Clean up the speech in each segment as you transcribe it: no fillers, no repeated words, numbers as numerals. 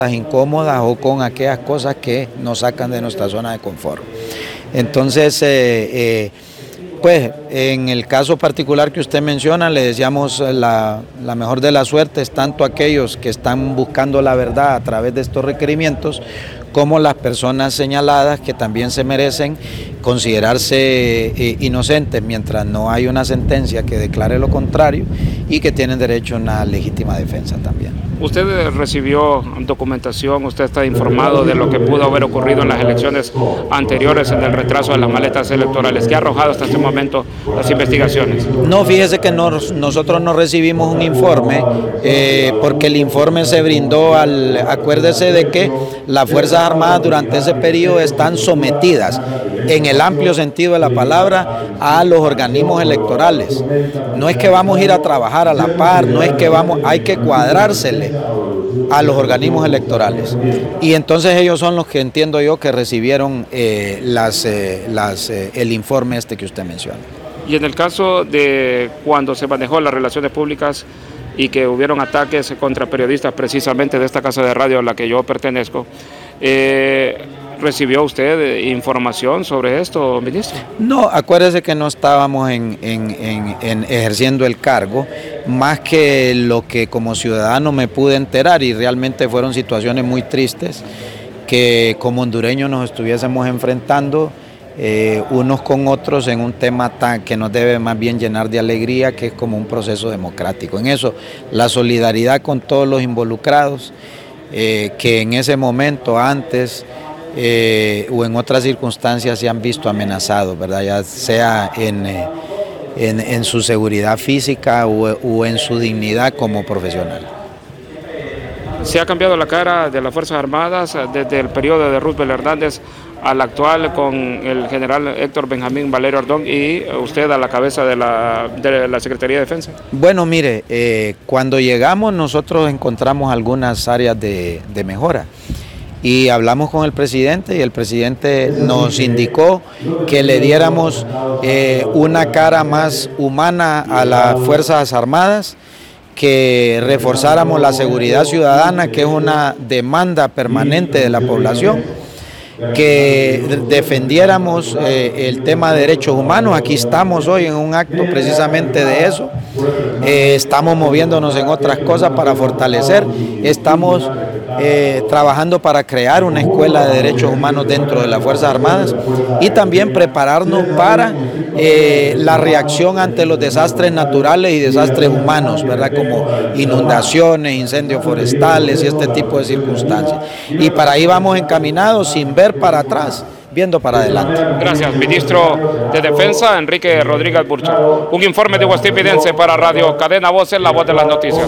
incómodas o con aquellas cosas que nos sacan de nuestra zona de confort. Entonces, pues en el caso particular que usted menciona, le deseamos la mejor de las suertes, tanto a aquellos que están buscando la verdad a través de estos requerimientos, como las personas señaladas que también se merecen considerarse inocentes mientras no hay una sentencia que declare lo contrario y que tienen derecho a una legítima defensa también. Usted recibió documentación, usted está informado de lo que pudo haber ocurrido en las elecciones anteriores en el retraso de las maletas electorales. ¿Qué ha arrojado hasta este momento las investigaciones? No, fíjese que nosotros no recibimos un informe porque el informe se brindó acuérdese de que las Fuerzas Armadas durante ese periodo están sometidas en el amplio sentido de la palabra a los organismos electorales. No es que vamos a ir a trabajar a la par, no es que hay que cuadrársele a los organismos electorales. Y entonces ellos son los que entiendo yo que recibieron el informe que usted menciona. Y en el caso de cuando se manejó las relaciones públicas y que hubieron ataques contra periodistas precisamente de esta casa de radio a la que yo pertenezco, ¿recibió usted información sobre esto, ministro? No, acuérdese que no estábamos ejerciendo el cargo, más que lo que como ciudadano me pude enterar, y realmente fueron situaciones muy tristes que como hondureños nos estuviésemos enfrentando unos con otros en un tema que nos debe más bien llenar de alegría, que es como un proceso democrático. En eso, la solidaridad con todos los involucrados, que en ese momento antes o en otras circunstancias se han visto amenazados, ¿verdad? Ya sea en su seguridad física o en su dignidad como profesional. Se ha cambiado la cara de las Fuerzas Armadas desde el periodo de Roosevelt Hernández al actual, con el general Héctor Benjamín Valerio Ordón y usted a la cabeza de la Secretaría de Defensa. Bueno, mire, cuando llegamos nosotros encontramos algunas áreas de mejora y hablamos con el presidente y el presidente nos indicó que le diéramos una cara más humana a las Fuerzas Armadas, que reforzáramos la seguridad ciudadana, que es una demanda permanente de la población, que defendiéramos el tema de derechos humanos. Aquí estamos hoy en un acto precisamente de eso, estamos moviéndonos en otras cosas para fortalecer, estamos trabajando para crear una escuela de derechos humanos dentro de las Fuerzas Armadas y también prepararnos para la reacción ante los desastres naturales y desastres humanos, ¿verdad? Como inundaciones, incendios forestales y este tipo de circunstancias. Y para ahí vamos encaminados sin ver para atrás, viendo para adelante. Gracias, ministro de Defensa, Enrique Rodríguez Burcho. Un informe de Huastipidense para Radio Cadena Voces, la voz de las noticias.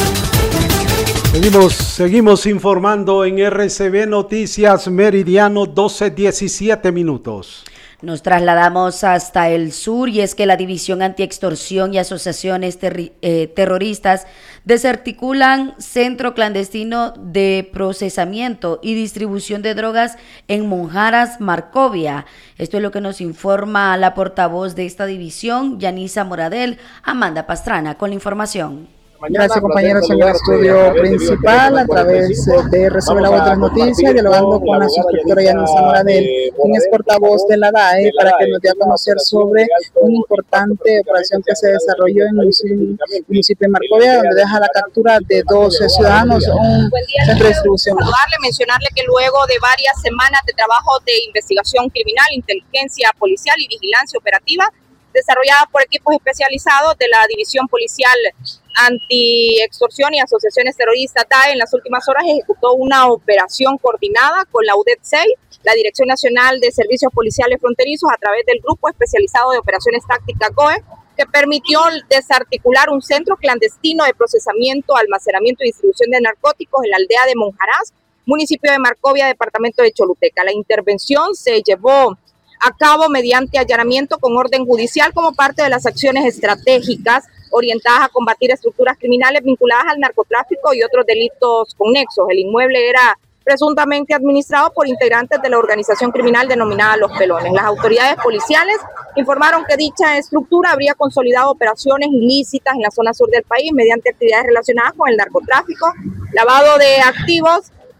Seguimos informando en RCB Noticias Meridiano, 12:17 minutos. Nos trasladamos hasta el sur y es que la División Antiextorsión y Asociaciones Terroristas desarticulan centro clandestino de procesamiento y distribución de drogas en Monjaras, Marcovia. Esto es lo que nos informa la portavoz de esta división, Yanisa Moradel. Amanda Pastrana con la información. Gracias, compañeros, en el estudio principal a través de RCB La Voz de las Noticias, dialogando con la suscriptora Yanisa Moradel, quien es portavoz de la DAE, para que nos dé a conocer sobre una importante operación que se desarrolló en el municipio de Marcovia, donde deja la captura de 12 ciudadanos, un centro de distribución. Mencionarle que luego de varias semanas de trabajo de investigación criminal, inteligencia policial y vigilancia operativa, desarrollada por equipos especializados de la División Policial Antiextorsión y Asociaciones Terroristas DAE, en las últimas horas ejecutó una operación coordinada con la UDET 6, la Dirección Nacional de Servicios Policiales Fronterizos, a través del Grupo Especializado de Operaciones Tácticas GOE, que permitió desarticular un centro clandestino de procesamiento, almacenamiento y distribución de narcóticos en la aldea de Monjaras, municipio de Marcovia, departamento de Choluteca. La intervención se llevó a cabo mediante allanamiento con orden judicial como parte de las acciones estratégicas orientadas a combatir estructuras criminales vinculadas al narcotráfico y otros delitos conexos. El inmueble era presuntamente administrado por integrantes de la organización criminal denominada Los Pelones. Las autoridades policiales informaron que dicha estructura habría consolidado operaciones ilícitas en la zona sur del país mediante actividades relacionadas con el narcotráfico, lavado de activos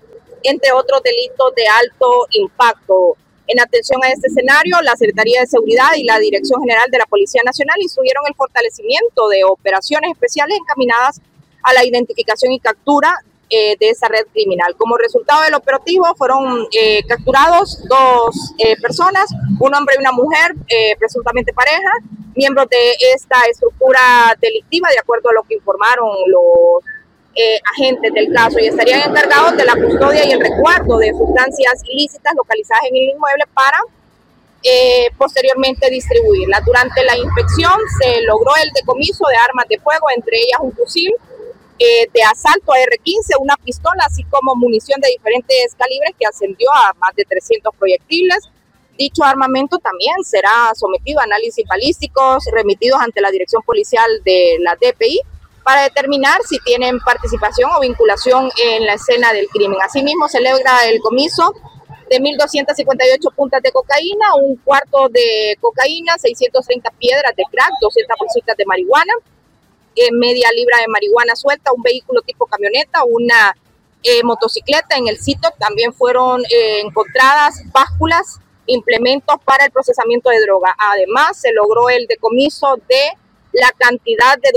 entre otros delitos de alto impacto. En atención a este escenario, la Secretaría de Seguridad y la Dirección General de la Policía Nacional instruyeron el fortalecimiento de operaciones especiales encaminadas a la identificación y captura de esa red criminal. Como resultado del operativo fueron capturados 2 personas, un hombre y una mujer, presuntamente pareja, miembros de esta estructura delictiva, de acuerdo a lo que informaron los agentes del caso, y estarían encargados de la custodia y el resguardo de sustancias ilícitas localizadas en el inmueble para posteriormente distribuirlas. Durante la inspección se logró el decomiso de armas de fuego, entre ellas un fusil de asalto AR-15, una pistola, así como munición de diferentes calibres que ascendió a más de 300 proyectiles. Dicho armamento también será sometido a análisis balísticos remitidos ante la Dirección Policial de la DPI para determinar si tienen participación o vinculación en la escena del crimen. Asimismo, se logra el comiso de 1.258 puntas de cocaína, un cuarto de cocaína, 630 piedras de crack, 200 bolsitas de marihuana, media libra de marihuana suelta, un vehículo tipo camioneta, una motocicleta. En el sitio también fueron encontradas básculas, implementos para el procesamiento de droga. Además, se logró el decomiso de la cantidad de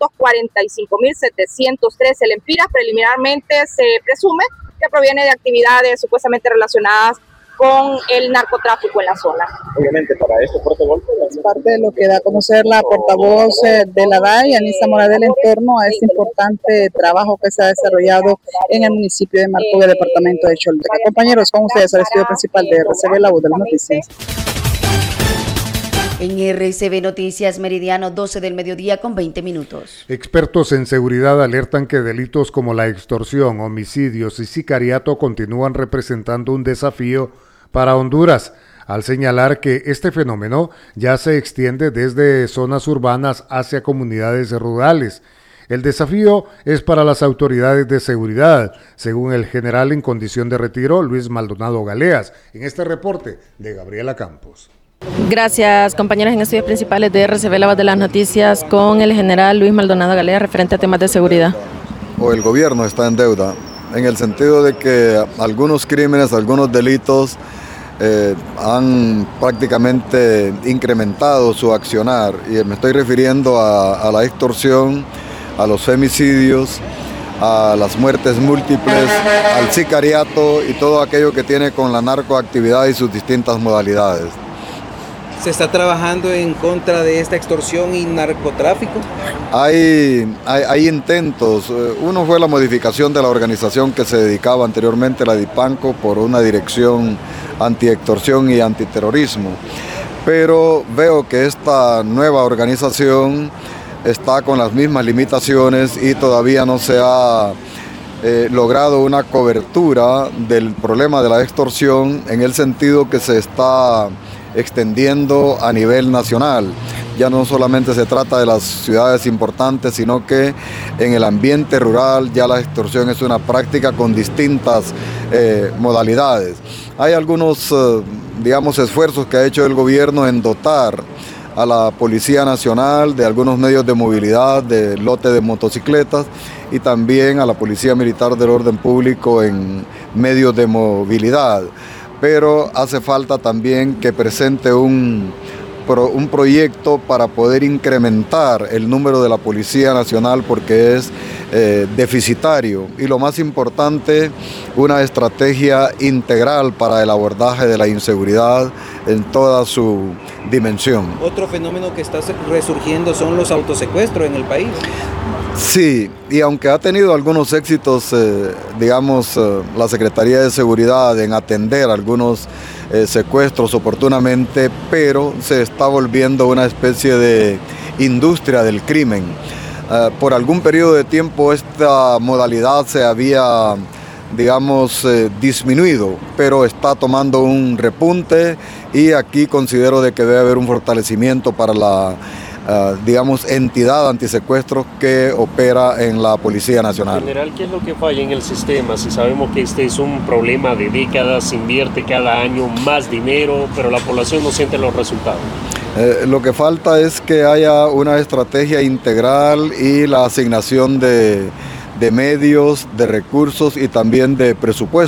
245.713 lempiras. Preliminarmente se presume que proviene de actividades supuestamente relacionadas con el narcotráfico en la zona. Obviamente para este fuerte golpe es parte de lo que da a conocer la portavoz de la DAI, Anissa Moradel, en torno a este importante trabajo que se ha desarrollado en el municipio de Marcovia, departamento de Choluteca. Compañeros, con ustedes al estudio principal de RCB, la voz de las noticias. En RCB Noticias, meridiano 12 del mediodía con 20 minutos. Expertos en seguridad alertan que delitos como la extorsión, homicidios y sicariato continúan representando un desafío para Honduras, al señalar que este fenómeno ya se extiende desde zonas urbanas hacia comunidades rurales. El desafío es para las autoridades de seguridad, según el general en condición de retiro, Luis Maldonado Galeas, en este reporte de Gabriela Campos. Gracias, compañeros. En estudios principales de RCB, la voz de las noticias, con el general Luis Maldonado Galeas, referente a temas de seguridad. O el gobierno está en deuda, en el sentido de que algunos crímenes, algunos delitos han prácticamente incrementado su accionar, y me estoy refiriendo a la extorsión, a los femicidios, a las muertes múltiples, al sicariato y todo aquello que tiene con la narcoactividad y sus distintas modalidades. ¿Se está trabajando en contra de esta extorsión y narcotráfico? Hay intentos. Uno fue la modificación de la organización que se dedicaba anteriormente, la DIPANCO, por una dirección anti-extorsión y antiterrorismo. Pero veo que esta nueva organización está con las mismas limitaciones y todavía no se ha logrado una cobertura del problema de la extorsión, en el sentido que se está extendiendo a nivel nacional. Ya no solamente se trata de las ciudades importantes, sino que en el ambiente rural ya la extorsión es una práctica con distintas modalidades. Hay algunos, esfuerzos que ha hecho el gobierno en dotar a la Policía Nacional de algunos medios de movilidad, de lote de motocicletas, y también a la Policía Militar del Orden Público en medios de movilidad. Pero hace falta también que presente un proyecto para poder incrementar el número de la Policía Nacional, porque es deficitario, y lo más importante, una estrategia integral para el abordaje de la inseguridad en toda su dimensión. Otro fenómeno que está resurgiendo son los autosecuestros en el país. Sí, y aunque ha tenido algunos éxitos, la Secretaría de Seguridad en atender algunos secuestros oportunamente, pero se está volviendo una especie de industria del crimen. Por algún periodo de tiempo esta modalidad se había, disminuido, pero está tomando un repunte, y aquí considero de que debe haber un fortalecimiento para la entidad antisecuestros que opera en la Policía Nacional. General, ¿qué es lo que falla en el sistema? Si sabemos que este es un problema de décadas, se invierte cada año más dinero, pero la población no siente los resultados. Lo que falta es que haya una estrategia integral y la asignación de medios, de recursos y también de presupuesto.